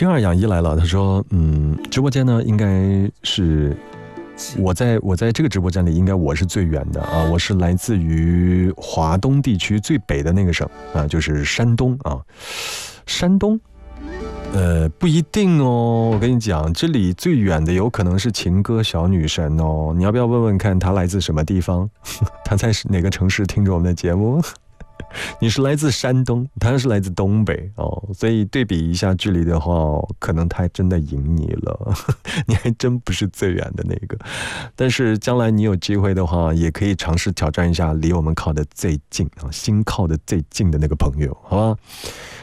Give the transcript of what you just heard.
青二养一来了，他说，直播间呢应该是我在这个直播间里，应该我是最远的啊，我是来自于华东地区最北的那个省啊，就是山东啊，山东。不一定哦，我跟你讲，这里最远的有可能是情歌小女神哦，你要不要问问看她来自什么地方？她在哪个城市听着我们的节目？你是来自山东，她是来自东北哦，所以对比一下距离的话，可能她真的赢你了，你还真不是最远的那个。但是将来你有机会的话，也可以尝试挑战一下离我们靠的最近啊，心靠的最近的那个朋友，好吧？